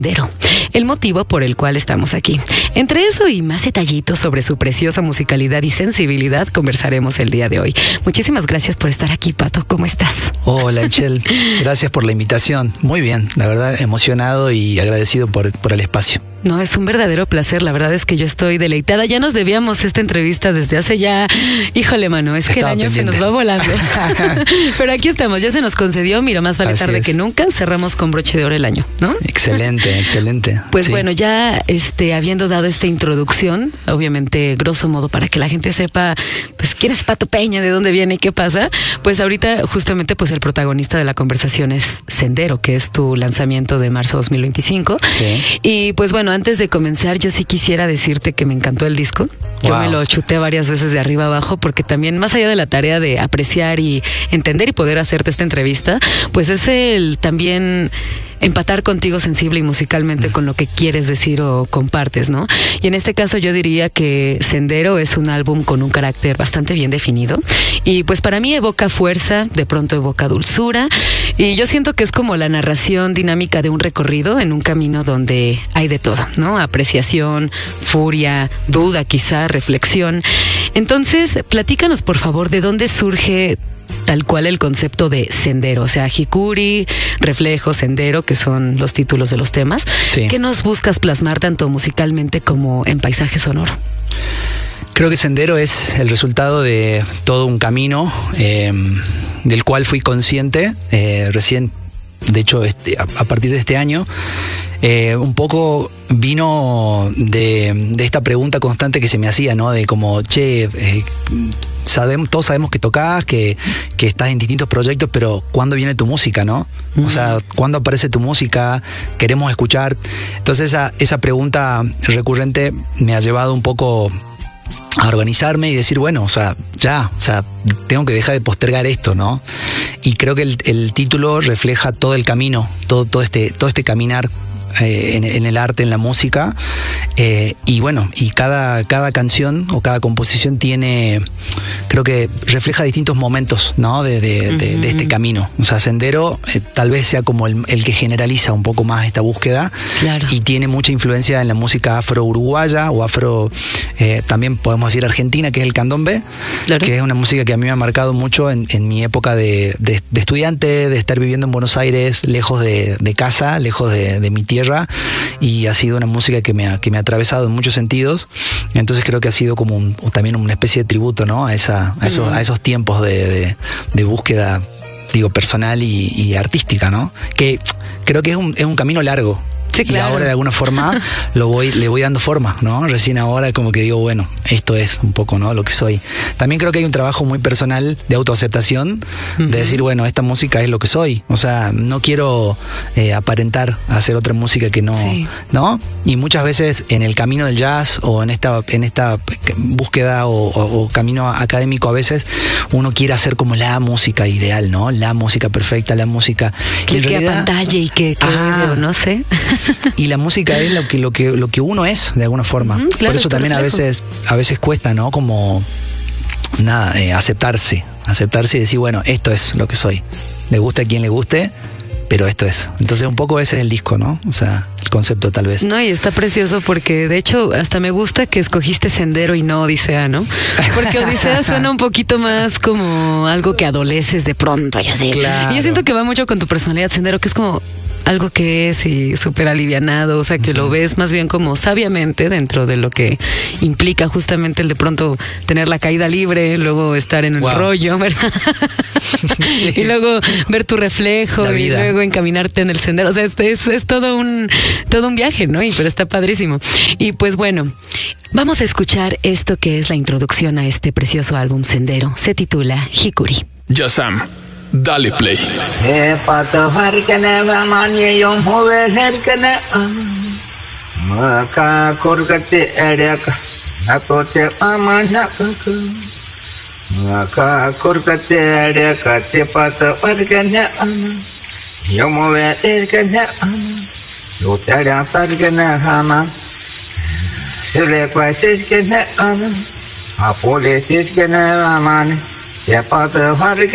el motivo por el cual estamos aquí. Entre eso y más detallitos sobre su preciosa musicalidad y sensibilidad conversaremos el día de hoy. Muchísimas gracias por estar aquí, Pato. ¿Cómo estás? Hola, Echel. Gracias por la invitación. Muy bien, la verdad, emocionado y agradecido por el espacio. No, es un verdadero placer. La verdad es que yo estoy deleitada. Ya nos debíamos esta entrevista desde hace ya... Híjole, mano, es que el año pendiente. Se nos va volando. Pero aquí estamos, ya se nos concedió. Mira, más vale tarde que nunca. Cerramos con broche de oro el año, ¿no? Excelente, excelente. Pues sí. Bueno, ya habiendo dado esta introducción, obviamente, grosso modo, para que la gente sepa, pues, quién es Pato Peña, de dónde viene y qué pasa, pues ahorita justamente pues el protagonista de la conversación es Sendero, que es tu lanzamiento de marzo 2025. Sí. Y pues bueno, antes de comenzar, yo sí quisiera decirte que me encantó el disco. Yo me lo chuté varias veces de arriba abajo porque también, más allá de la tarea de apreciar y entender y poder hacerte esta entrevista, pues es el también empatar contigo sensible y musicalmente con lo que quieres decir o compartes, ¿no? Y en este caso yo diría que Sendero es un álbum con un carácter bastante bien definido y pues para mí evoca fuerza, de pronto evoca dulzura y yo siento que es como la narración dinámica de un recorrido en un camino donde hay de todo, ¿no? Apreciación, furia, duda quizá, reflexión. Entonces, platícanos por favor de dónde surge tal cual el concepto de Sendero, o sea, Hikuri, Reflejo, Sendero, que son los títulos de los temas. Sí. ¿Qué nos buscas plasmar tanto musicalmente como en paisaje sonoro? Creo que Sendero es el resultado de todo un camino del cual fui consciente recién, de hecho, a partir de este año. Un poco vino de esta pregunta constante que se me hacía, ¿no? De como, todos sabemos que tocás, que estás en distintos proyectos, pero ¿cuándo viene tu música, no? O sea, ¿cuándo aparece tu música? Queremos escuchar. Entonces esa pregunta recurrente me ha llevado un poco a organizarme y decir, bueno, tengo que dejar de postergar esto, ¿no? Y creo que el título refleja todo el camino, todo este caminar en el arte, en la música, y bueno, y cada canción o cada composición creo que refleja distintos momentos, ¿no? de este camino. O sea, Sendero tal vez sea como el que generaliza un poco más esta búsqueda. Claro. Y tiene mucha influencia en la música afro-uruguaya o afro, también podemos decir argentina, que es el candombe. Claro. Que es una música que a mí me ha marcado mucho en mi época de estudiante, de estar viviendo en Buenos Aires, lejos de casa, lejos de mi tierra, y ha sido una música que me ha atravesado en muchos sentidos. Entonces creo que ha sido como también una especie de tributo, ¿no? a esos tiempos de búsqueda, digo, personal y artística, ¿no? Que creo que es un camino largo. Sí, claro. Y ahora de alguna forma le voy dando forma, ¿no? Recién ahora como que digo, bueno, esto es un poco, ¿no? Lo que soy. También creo que hay un trabajo muy personal de autoaceptación, de decir, bueno, esta música es lo que soy. O sea, no quiero aparentar hacer otra música que no, sí. ¿No? Y muchas veces en el camino del jazz o en esta búsqueda o camino académico, a veces uno quiere hacer como la música ideal, ¿no? La música perfecta, la música que apantalla y que no sé. Y la música es lo que uno es, de alguna forma. Claro, por eso también a veces cuesta, ¿no? Como aceptarse y decir, bueno, esto es lo que soy. Le guste a quien le guste, pero esto es. Entonces un poco ese es el disco, ¿no? O sea, el concepto tal vez. No, y está precioso porque de hecho hasta me gusta que escogiste Sendero y no Odisea, ¿no? Porque Odisea suena un poquito más como algo que adoleces de pronto y así. Claro. Y yo siento que va mucho con tu personalidad, Sendero, que es como algo que es y súper alivianado, o sea, que lo ves más bien como sabiamente dentro de lo que implica justamente el de pronto tener la caída libre, luego estar en el rollo, ¿verdad? Sí. Y luego ver tu reflejo y luego encaminarte en el sendero. O sea, es todo un viaje, ¿no? Pero está padrísimo. Y pues bueno, vamos a escuchar esto que es la introducción a este precioso álbum Sendero. Se titula Hikuri. Yasam. Dale play.